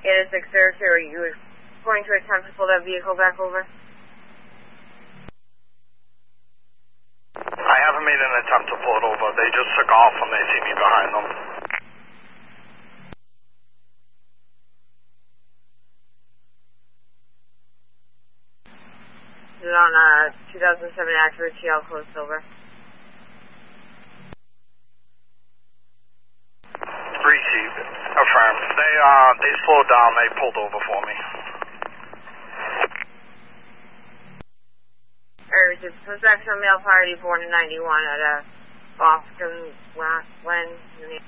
8602, you going to attempt to pull that vehicle back over? I haven't made an attempt to pull it over. They just took off when they see me behind them. Is it on a 2007 Acura TL close silver? Received. Affirmed. They slowed down. They pulled over for me. Suspect on male party born in 91 at a Boston Glen.